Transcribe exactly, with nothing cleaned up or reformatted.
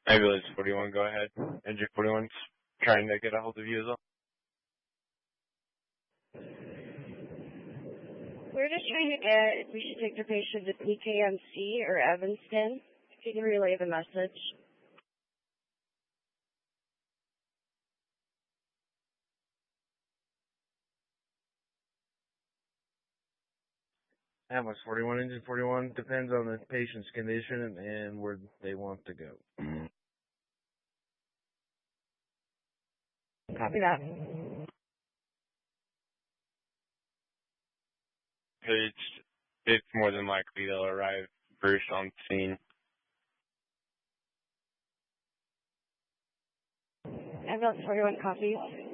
Ambulance forty-one, go ahead. Engine forty-one's trying to get a hold of you as well. We're just trying to get if we should take the patient to P K M C or Evanston. If you can relay the message. Ambulance forty-one, engine forty-one, depends on the patient's condition and where they want to go. Copy that. It's, it's more than likely they'll arrive first on scene. Ambulance forty-one, copy.